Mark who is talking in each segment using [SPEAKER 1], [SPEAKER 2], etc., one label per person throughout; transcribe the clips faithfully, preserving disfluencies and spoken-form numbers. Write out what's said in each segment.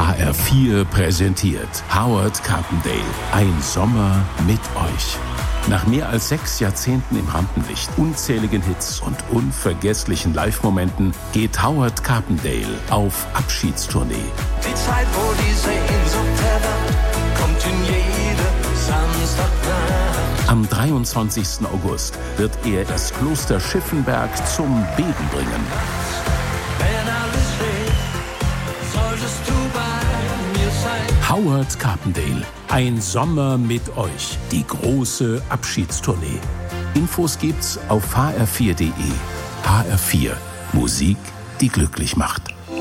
[SPEAKER 1] H R vier präsentiert Howard Carpendale. Ein Sommer mit euch. Nach mehr als sechs Jahrzehnten im Rampenlicht, unzähligen Hits und unvergesslichen Live-Momenten geht Howard Carpendale auf Abschiedstournee.
[SPEAKER 2] Die Zeit, wo diese Sehnsucht herrscht, kommt in jede Samstagnacht.
[SPEAKER 1] Am dreiundzwanzigsten August wird er das Kloster Schiffenberg zum Beben bringen.
[SPEAKER 2] Wenn alles steht, solltest du bei mir sein.
[SPEAKER 1] Howard Carpendale. Ein Sommer mit euch. Die große Abschiedstournee. Infos gibt's auf h r vier punkt d e. H R vier. Musik, die glücklich macht.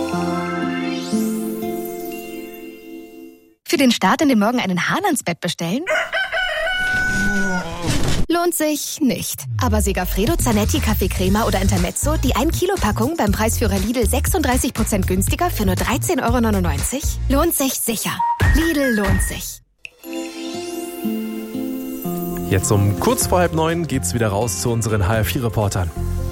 [SPEAKER 3] Für den Start in den Morgen einen Hahn ans Bett bestellen? Lohnt sich nicht. Aber Segafredo, Zanetti, Kaffee Crema oder Intermezzo, die ein Kilo Packung beim Preisführer Lidl sechsunddreißig Prozent günstiger für nur dreizehn Euro neunundneunzig? Lohnt sich sicher. Lidl lohnt sich.
[SPEAKER 4] Jetzt um kurz vor halb neun geht's wieder raus zu unseren H R vier Reportern.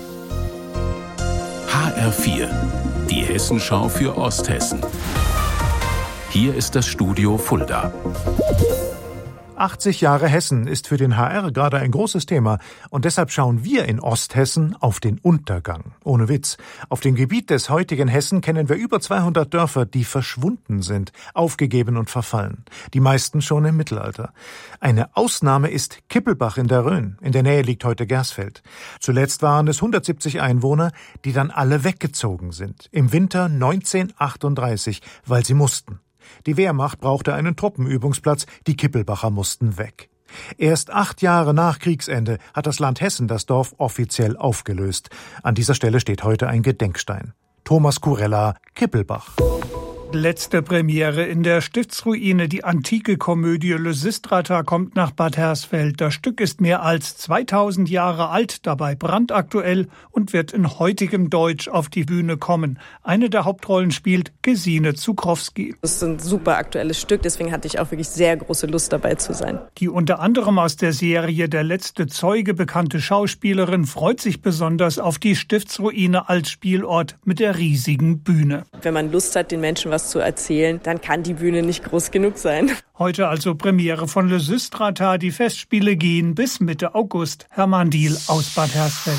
[SPEAKER 1] H R vier. Die Hessenschau für Osthessen. Hier ist das Studio Fulda.
[SPEAKER 5] achtzig Jahre Hessen ist für den H R gerade ein großes Thema und deshalb schauen wir in Osthessen auf den Untergang. Ohne Witz. Auf dem Gebiet des heutigen Hessen kennen wir über zweihundert Dörfer, die verschwunden sind, aufgegeben und verfallen. Die meisten schon im Mittelalter. Eine Ausnahme ist Kippelbach in der Rhön. In der Nähe liegt heute Gersfeld. Zuletzt waren es hundertsiebzig Einwohner, die dann alle weggezogen sind. Im Winter neunzehnhundertachtunddreißig, weil sie mussten. Die Wehrmacht brauchte einen Truppenübungsplatz, die Kippelbacher mussten weg. Erst acht Jahre nach Kriegsende hat das Land Hessen das Dorf offiziell aufgelöst. An dieser Stelle steht heute ein Gedenkstein. Thomas Kurella, Kippelbach.
[SPEAKER 6] Letzte Premiere in der Stiftsruine. Die antike Komödie Lysistrata kommt nach Bad Hersfeld. Das Stück ist mehr als zweitausend Jahre alt, dabei brandaktuell und wird in heutigem Deutsch auf die Bühne kommen. Eine der Hauptrollen spielt Gesine Zukrowski.
[SPEAKER 7] Das ist ein super aktuelles Stück, deswegen hatte ich auch wirklich sehr große Lust dabei zu sein.
[SPEAKER 6] Die unter anderem aus der Serie Der letzte Zeuge bekannte Schauspielerin freut sich besonders auf die Stiftsruine als Spielort mit der riesigen Bühne.
[SPEAKER 7] Wenn man Lust hat, den Menschen was zu erzählen, dann kann die Bühne nicht groß genug sein.
[SPEAKER 6] Heute also Premiere von Lysistrata. Die Festspiele gehen bis Mitte August. Hermann Diehl aus Bad Hersfeld.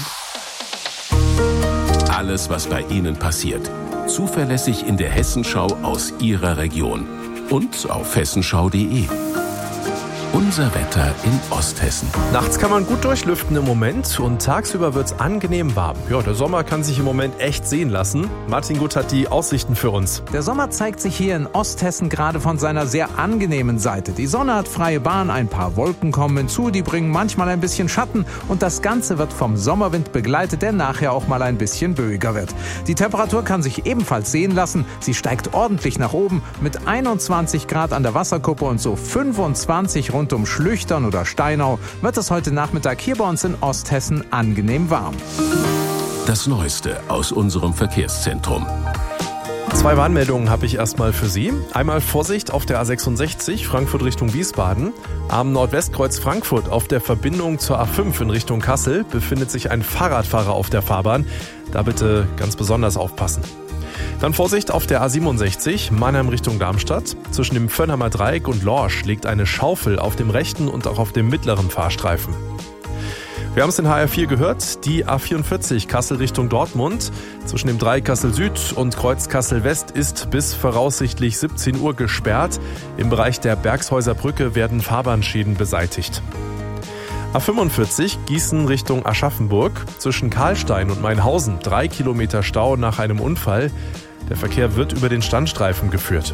[SPEAKER 1] Alles, was bei Ihnen passiert. Zuverlässig in der Hessenschau aus Ihrer Region. Und auf hessenschau punkt de. Unser Wetter in Osthessen.
[SPEAKER 4] Nachts kann man gut durchlüften im Moment und tagsüber wird's angenehm warm. Ja, der Sommer kann sich im Moment echt sehen lassen. Martin Gutt hat die Aussichten für uns.
[SPEAKER 8] Der Sommer zeigt sich hier in Osthessen gerade von seiner sehr angenehmen Seite. Die Sonne hat freie Bahn, ein paar Wolken kommen hinzu, die bringen manchmal ein bisschen Schatten und das Ganze wird vom Sommerwind begleitet, der nachher auch mal ein bisschen böiger wird. Die Temperatur kann sich ebenfalls sehen lassen. Sie steigt ordentlich nach oben mit einundzwanzig Grad an der Wasserkuppe und so fünfundzwanzig rund um Schlüchtern oder Steinau wird es heute Nachmittag hier bei uns in Osthessen angenehm warm.
[SPEAKER 1] Das Neueste aus unserem Verkehrszentrum.
[SPEAKER 4] Zwei Warnmeldungen habe ich erstmal für Sie. Einmal Vorsicht auf der A sechsundsechzig, Frankfurt Richtung Wiesbaden. Am Nordwestkreuz Frankfurt auf der Verbindung zur A fünf in Richtung Kassel befindet sich ein Fahrradfahrer auf der Fahrbahn. Da bitte ganz besonders aufpassen. Dann Vorsicht auf der A siebenundsechzig, Mannheim Richtung Darmstadt. Zwischen dem Vönnheimer Dreieck und Lorsch liegt eine Schaufel auf dem rechten und auch auf dem mittleren Fahrstreifen. Wir haben es in H R vier gehört, die A vierundvierzig Kassel Richtung Dortmund. Zwischen dem Dreieck Kassel Süd und Kreuz Kassel West ist bis voraussichtlich siebzehn Uhr gesperrt. Im Bereich der Bergshäuser Brücke werden Fahrbahnschäden beseitigt. A fünfundvierzig Gießen Richtung Aschaffenburg. Zwischen Karlstein und Mainhausen drei Kilometer Stau nach einem Unfall. Der Verkehr wird über den Standstreifen geführt.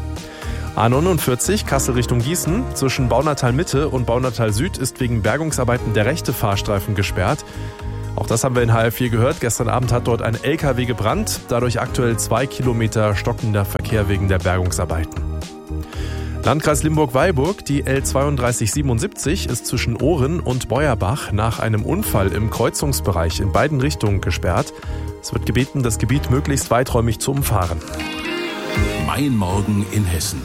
[SPEAKER 4] A neunundvierzig Kassel Richtung Gießen. Zwischen Baunatal Mitte und Baunatal Süd ist wegen Bergungsarbeiten der rechte Fahrstreifen gesperrt. Auch das haben wir in H R vier gehört. Gestern Abend hat dort ein L K W gebrannt. Dadurch aktuell zwei Kilometer stockender Verkehr wegen der Bergungsarbeiten. Landkreis Limburg-Weilburg, die L zweiunddreißig siebenundsiebzig ist zwischen Ohren und Beuerbach nach einem Unfall im Kreuzungsbereich in beiden Richtungen gesperrt. Es wird gebeten, das Gebiet möglichst weiträumig zu umfahren.
[SPEAKER 1] Mein Morgen in Hessen.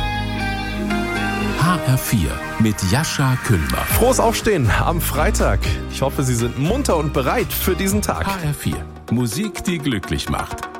[SPEAKER 1] H R vier mit Jascha Küllmer.
[SPEAKER 4] Frohes Aufstehen am Freitag. Ich hoffe, Sie sind munter und bereit für diesen Tag.
[SPEAKER 1] H R vier. Musik, die glücklich macht.